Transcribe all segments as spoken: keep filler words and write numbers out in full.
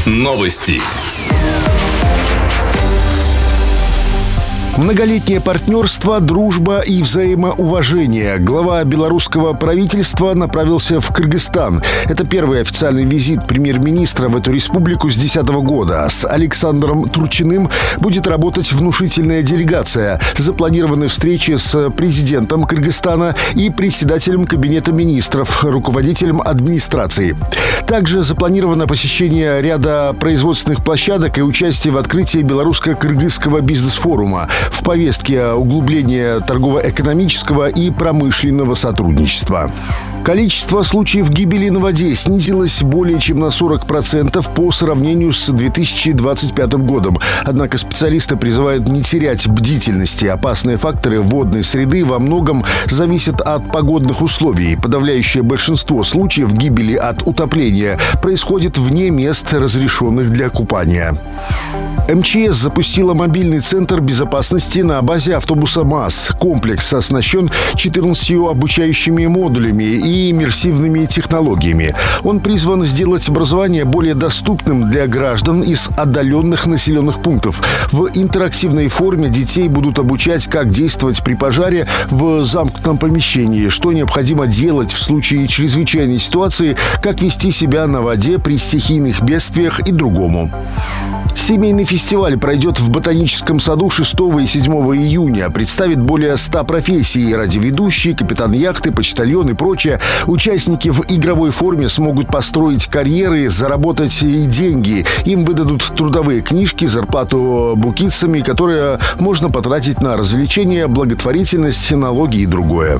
Новости. Многолетнее партнерство, дружба и взаимоуважение. Глава белорусского правительства направился в Кыргызстан. Это первый официальный визит премьер-министра в эту республику с две тысячи десятого года. С Александром Турчиным будет работать внушительная делегация. Запланированы встречи с президентом Кыргызстана и председателем Кабинета министров, руководителем администрации. Также запланировано посещение ряда производственных площадок и участие в открытии белорусско-кыргызского бизнес-форума. В повестке углубление торгово-экономического и промышленного сотрудничества. Количество случаев гибели на воде снизилось более чем на сорок процентов по сравнению с две тысячи двадцать пятым годом. Однако специалисты призывают не терять бдительности. Опасные факторы водной среды во многом зависят от погодных условий. Подавляющее большинство случаев гибели от утопления происходит вне мест, разрешенных для купания. эм че эс запустила мобильный центр безопасности на базе автобуса МАЗ. Комплекс оснащен четырнадцатью обучающими модулями и иммерсивными технологиями. Он призван сделать образование более доступным для граждан из отдаленных населенных пунктов. В интерактивной форме детей будут обучать, как действовать при пожаре в замкнутом помещении, что необходимо делать в случае чрезвычайной ситуации, как вести себя на воде при стихийных бедствиях и другому. Семейный фестиваль пройдет в Ботаническом саду шестого и седьмого июня. Представит более ста профессий: радиоведущий, капитан яхты, почтальон и прочее. Участники в игровой форме смогут построить карьеры, заработать и деньги. Им выдадут трудовые книжки, зарплату букитцами, которые можно потратить на развлечения, благотворительность, налоги и другое.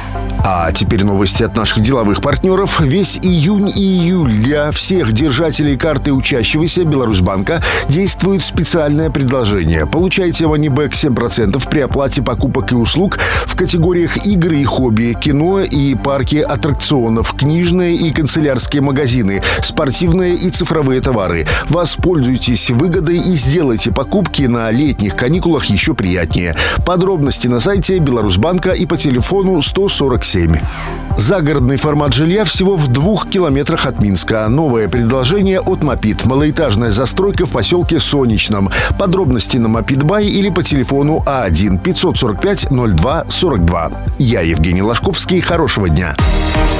А теперь новости от наших деловых партнеров. Весь июнь и июль для всех держателей карты учащегося Беларусьбанка действует специальное предложение. Получайте манибэк семь процентов при оплате покупок и услуг в категориях игры и хобби, кино и парки аттракционов, книжные и канцелярские магазины, спортивные и цифровые товары. Воспользуйтесь выгодой и сделайте покупки на летних каникулах еще приятнее. Подробности на сайте Беларусьбанка и по телефону сто сорок семь. Загородный формат жилья всего в двух километрах от Минска. Новое предложение от Мопит. Малоэтажная застройка в поселке Солнечном. Подробности на Мопит.бай или по телефону А один пятьсот сорок пять ноль два сорок два. Я Евгений Ложковский. Хорошего дня.